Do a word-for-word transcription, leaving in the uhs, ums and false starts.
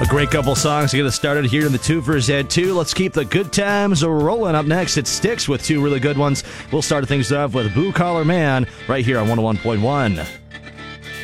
A great couple songs to get us started here in the two for Z two. Let's keep the good times rolling. Up next, it Styx with two really good ones. We'll start things off with Blue Collar Man right here on one oh one point one.